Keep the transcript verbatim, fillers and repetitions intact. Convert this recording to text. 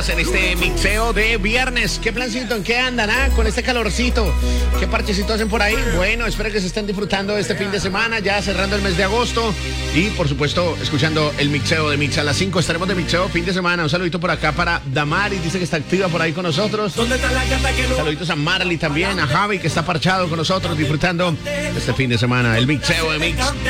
más en este mixeo de viernes. ¿Qué plancito? ¿En qué andan? Ah? Con este calorcito. ¿Qué parchecito hacen por ahí? Bueno, espero que se estén disfrutando este fin de semana, ya cerrando el mes de agosto. Y, por supuesto, escuchando el mixeo de Mix. A las cinco estaremos de mixeo fin de semana. Un saludito por acá para Damari, dice que está activa por ahí con nosotros. Saluditos a Marley también, a Javi, que está parchado con nosotros, disfrutando este fin de semana el mixeo de Mix.